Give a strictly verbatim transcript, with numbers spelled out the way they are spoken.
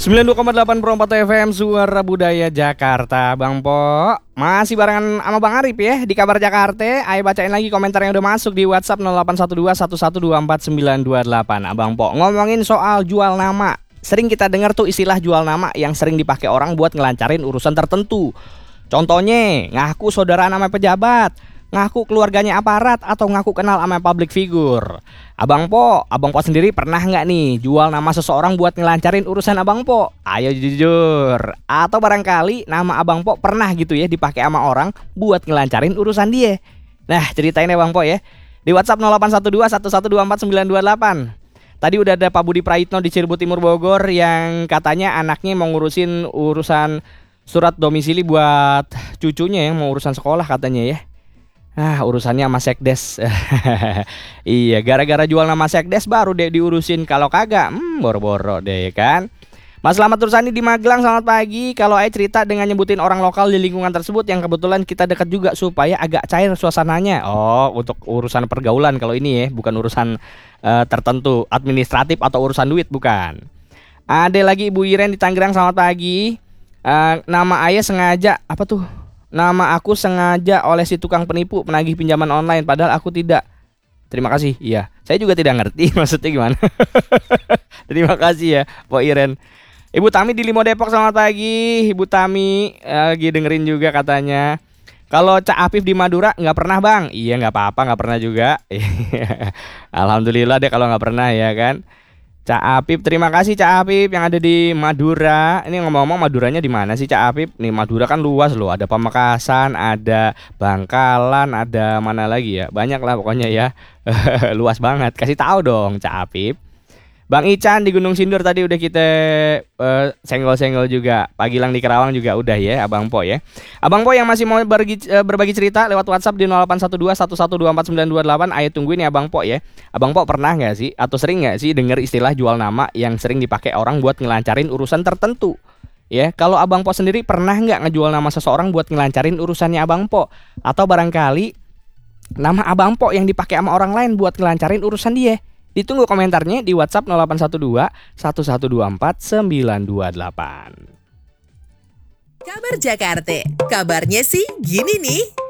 sembilan puluh dua koma delapan Pro empat F M Suara Budaya Jakarta. Bang Po masih barengan sama Bang Arif ya di Kabar Jakarta. Ayo bacain lagi komentar yang udah masuk di WhatsApp nol delapan satu dua satu satu dua empat sembilan dua delapan. Abang Po ngomongin soal jual nama. Sering kita dengar tuh istilah jual nama yang sering dipakai orang buat ngelancarin urusan tertentu. Contohnya ngaku saudara nama pejabat, ngaku keluarganya aparat, atau ngaku kenal sama public figure. Abang Po, Abang Po sendiri pernah nggak nih jual nama seseorang buat ngelancarin urusan Abang Po? Ayo jujur. Atau barangkali nama Abang Po pernah gitu ya dipakai sama orang buat ngelancarin urusan dia. Nah ceritain ya Bang Po ya di WhatsApp nol delapan satu dua satu satu dua empat sembilan dua delapan. Tadi udah ada Pak Budi Praitno di Cirebon Timur Bogor yang katanya anaknya mau ngurusin urusan surat domisili buat cucunya yang mau urusan sekolah katanya ya. Ah urusannya sama sekdes. Iya gara-gara jual nama sekdes baru deh diurusin. Kalau kagak hmm, boro-boro deh kan. Mas Slamet Tursani di Magelang, selamat pagi. Kalau Ai cerita dengan nyebutin orang lokal di lingkungan tersebut yang kebetulan kita dekat juga supaya agak cair suasananya. Oh untuk urusan pergaulan kalau ini ya, bukan urusan uh, tertentu administratif atau urusan duit bukan. Ada lagi Ibu Iren di Tangerang, selamat pagi. uh, Nama ayah sengaja apa tuh? Nama aku sengaja oleh si tukang penipu penagih pinjaman online padahal aku tidak. Terima kasih. Iya, saya juga tidak ngerti maksudnya gimana. Terima kasih ya, Po Iren. Ibu Tami di Limo Depok, selamat pagi. Ibu Tami eh, lagi dengerin juga katanya. Kalau Cak Afif di Madura nggak pernah bang? Iya nggak apa-apa, nggak pernah juga. Alhamdulillah deh kalau nggak pernah ya kan. Cak Apip, terima kasih Cak Apip yang ada di Madura. Ini ngomong-ngomong Maduranya di mana sih Cak Apip? Nih Madura kan luas loh, ada Pamekasan, ada Bangkalan, ada mana lagi ya? Banyak lah pokoknya ya. Luas banget. Kasih tahu dong Cak Apip. Bang Ican di Gunung Sindur tadi udah kita uh, senggol-senggol juga. Pak Gilang di Kerawang juga udah ya, Abang Po ya. Abang Po yang masih mau berbagi, uh, berbagi cerita lewat WhatsApp di nol delapan satu dua satu satu dua empat sembilan dua delapan. Ayo tungguin ya Abang Po ya. Abang Po pernah nggak sih atau sering nggak sih dengar istilah jual nama yang sering dipakai orang buat ngelancarin urusan tertentu? Ya, kalau Abang Po sendiri pernah nggak ngejual nama seseorang buat ngelancarin urusannya Abang Po? Atau barangkali nama Abang Po yang dipakai sama orang lain buat ngelancarin urusan dia? Ditunggu komentarnya di WhatsApp nol delapan satu dua satu satu dua empat sembilan dua delapan. Kabar Jakarta, kabarnya sih gini nih.